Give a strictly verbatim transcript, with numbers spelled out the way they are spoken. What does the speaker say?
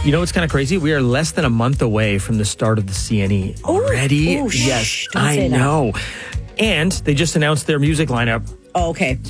You know what's kind of crazy? We are less than a month away from the start of the C N E already. Oh, yes, shh, don't I say that. know. And they just announced their music lineup. Oh, okay.